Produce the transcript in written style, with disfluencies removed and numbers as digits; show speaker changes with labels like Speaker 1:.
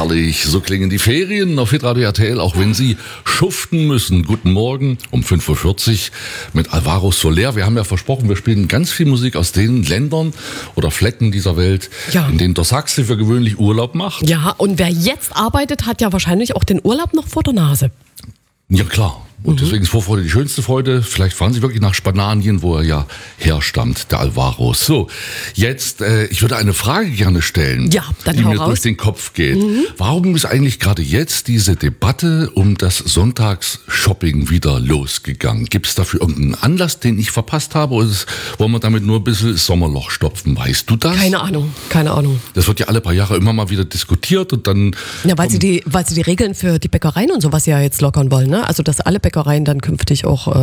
Speaker 1: Herrlich, so klingen die Ferien auf Hitradio RTL, auch wenn Sie schuften müssen. Guten Morgen um 5.40 Uhr mit Alvaro Soler. Wir haben ja versprochen, wir spielen ganz viel Musik aus den Ländern oder Flecken dieser Welt, in denen der Sachse für gewöhnlich Urlaub macht.
Speaker 2: Ja, und wer jetzt arbeitet, hat ja wahrscheinlich auch den Urlaub noch vor der Nase.
Speaker 1: Ja, klar. Und deswegen ist Vorfreude die schönste Freude. Vielleicht fahren Sie wirklich nach Spanien, wo er ja herstammt, der Alvaro. So, jetzt, ich würde eine Frage gerne stellen,
Speaker 2: ja, dann
Speaker 1: die mir
Speaker 2: raus.
Speaker 1: durch den Kopf geht. Warum ist eigentlich gerade jetzt diese Debatte um das Sonntagsshopping wieder losgegangen? Gibt es dafür irgendeinen Anlass, den ich verpasst habe? Oder wollen wir damit nur ein bisschen Sommerloch stopfen? Weißt du das?
Speaker 2: Keine Ahnung.
Speaker 1: Das wird ja alle paar Jahre immer mal wieder diskutiert und dann...
Speaker 2: Ja, weil sie die Regeln für die Bäckereien und sowas ja jetzt lockern wollen, ne? Also, dass alle Bäckereien dann künftig auch